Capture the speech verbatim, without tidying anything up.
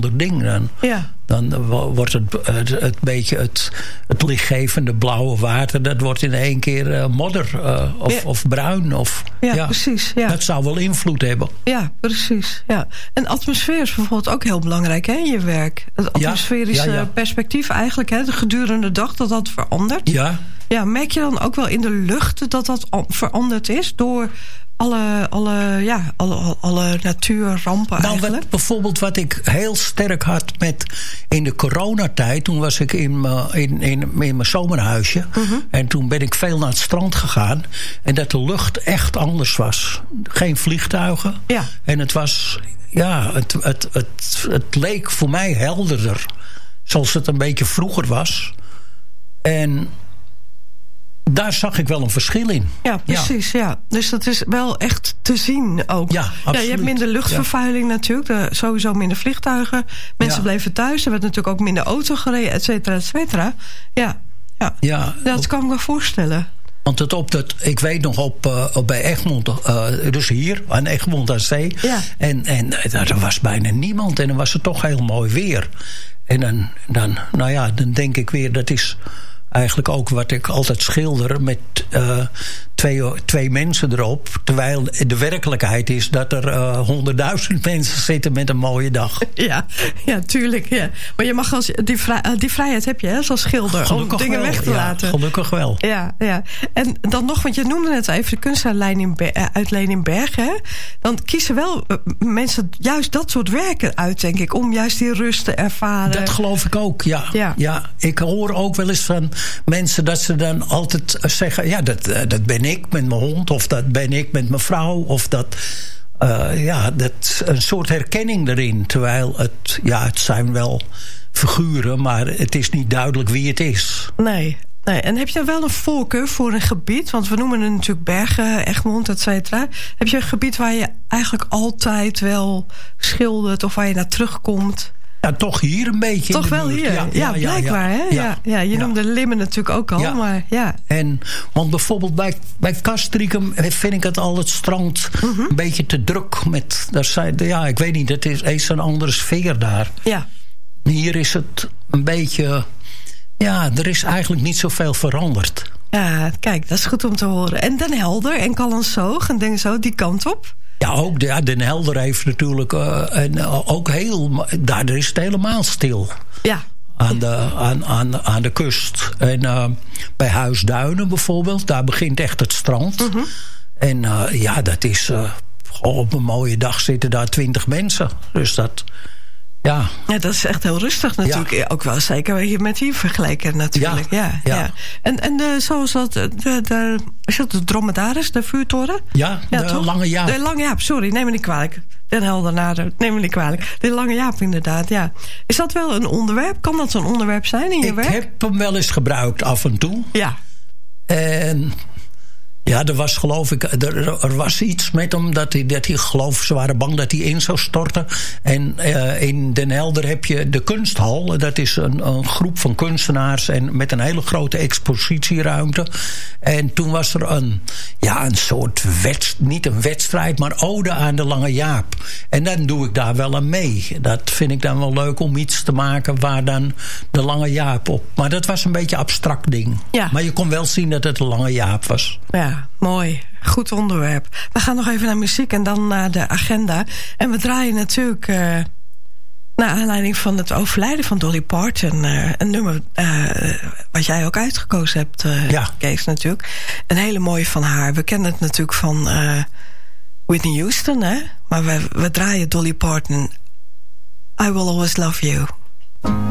ander ding. Dan, ja. dan wordt het, het, het beetje het, het lichtgevende blauwe water... dat wordt in één keer uh, modder uh, of, ja. of bruin. Of, ja, ja, precies. Ja. Dat zou wel invloed hebben. Ja, precies. Ja. En atmosfeer is bijvoorbeeld ook heel belangrijk hè, in je werk. Het atmosferische ja, ja, ja. perspectief eigenlijk, hè, de gedurende de dag, dat dat verandert. Ja. Ja, merk je dan ook wel in de lucht dat dat veranderd is door alle, alle, ja, alle, alle natuurrampen nou, eigenlijk? Wat, bijvoorbeeld wat ik heel sterk had met in de coronatijd, toen was ik in mijn in, in, in mijn zomerhuisje. Mm-hmm. En toen ben ik veel naar het strand gegaan. En dat de lucht echt anders was. Geen vliegtuigen. Ja. En het was, ja, het, het, het, het leek voor mij helderder. Zoals het een beetje vroeger was. En daar zag ik wel een verschil in. Ja, precies. Ja. Ja. Dus dat is wel echt te zien ook. Ja, absoluut. Ja, je hebt minder luchtvervuiling ja. natuurlijk. De, sowieso minder vliegtuigen. Mensen ja. bleven thuis. Er werd natuurlijk ook minder auto gereden, et cetera, et cetera. Ja, ja. ja. Dat kan ik me voorstellen. Want het op dat, ik weet nog op, uh, op bij Egmond, uh, dus hier aan Egmond aan Zee. Ja. En, en er was bijna niemand. En dan was het toch heel mooi weer. En dan, dan, nou ja, dan denk ik weer, dat is eigenlijk ook wat ik altijd schilder met uh, twee, twee mensen erop. Terwijl de werkelijkheid is dat er uh, honderdduizend mensen zitten met een mooie dag. Ja, ja, tuurlijk. Ja. Maar je mag als, die, vrij, die vrijheid heb je hè, als schilder gelukkig om dingen wel, weg te ja, laten. Gelukkig wel. Ja, ja. En dan nog, want je noemde net even de kunstenaarlijn uit Leninberg. Hè? Dan kiezen wel mensen juist dat soort werken uit, denk ik. Om juist die rust te ervaren. Dat geloof ik ook, ja. ja. ja. Ik hoor ook wel eens van mensen dat ze dan altijd zeggen, ja, dat, dat ben ik met mijn hond, of dat ben ik met mijn vrouw, of dat, uh, ja, dat een soort herkenning erin. Terwijl het, ja, het zijn wel figuren, maar het is niet duidelijk wie het is. Nee. Nee, en heb je wel een voorkeur voor een gebied? Want we noemen het natuurlijk Bergen, Egmond, et cetera. Heb je een gebied waar je eigenlijk altijd wel schildert of waar je naar terugkomt? Ja, toch hier een beetje. Toch wel hier? Ja, ja, ja blijkbaar. Ja, hè? Ja. Ja, ja, je noemde ja. Limmen natuurlijk ook al. Ja. Maar ja. En, want bijvoorbeeld bij, bij Castricum vind ik het al het strand mm-hmm. een beetje te druk. Met, daar zijn, ja, ik weet niet, het is eens een andere sfeer daar. Ja. Hier is het een beetje, ja, er is eigenlijk niet zoveel veranderd. Ja, kijk, dat is goed om te horen. En Den Helder en Callantsoog en dingen zo, die kant op? Ja, ook de, ja, Den Helder heeft natuurlijk uh, en, uh, ook heel, daar is het helemaal stil. Ja. Aan de, aan, aan, aan de kust. En uh, bij Huisduinen bijvoorbeeld, daar begint echt het strand. Mm-hmm. En uh, ja, dat is, uh, op een mooie dag zitten daar twintig mensen. Dus dat, ja. Ja, dat is echt heel rustig natuurlijk. Ja. Ook wel zeker hier met hier vergelijken natuurlijk. Ja, ja, ja. ja. En, en de, zoals dat, de, de, is dat de dromedaris, de vuurtoren? Ja, ja de toch? Lange Jaap. De Lange Jaap, sorry, neem me niet kwalijk. Den Helder, neem me niet kwalijk. De Lange Jaap inderdaad, ja. Is dat wel een onderwerp? Kan dat zo'n onderwerp zijn in je ik werk? Ik heb hem wel eens gebruikt af en toe. Ja. En ja, er was geloof ik, er, er was iets met hem dat hij, dat hij geloof, ze waren bang dat hij in zou storten. En uh, in Den Helder heb je de kunsthal. Dat is een, een groep van kunstenaars en met een hele grote expositieruimte. En toen was er een, ja, een soort wedst, niet een wedstrijd, maar ode aan de Lange Jaap. En dan doe ik daar wel aan mee. Dat vind ik dan wel leuk om iets te maken waar dan de Lange Jaap op. Maar dat was een beetje een abstract ding. Ja. Maar je kon wel zien dat het de Lange Jaap was. Ja, mooi. Goed onderwerp. We gaan nog even naar muziek en dan naar de agenda. En we draaien natuurlijk, uh, naar aanleiding van het overlijden van Dolly Parton, uh, een nummer uh, wat jij ook uitgekozen hebt, uh, ja. Kees, natuurlijk. Een hele mooie van haar. We kennen het natuurlijk van uh, Whitney Houston, hè? Maar we, we draaien Dolly Parton. I Will Always Love You.